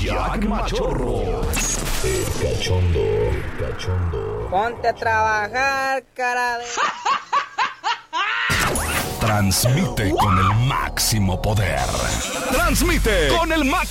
Jack Machorro. El cachondo. Ponte a trabajar, cara de... Transmite con el máximo poder. Transmite con el máximo